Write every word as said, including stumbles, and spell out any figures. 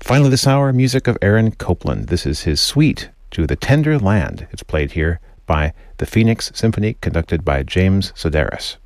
Finally this hour, music of Aaron Copland. This is his suite to The Tender Land. It's played here by the Phoenix Symphony, conducted by James Sedaris.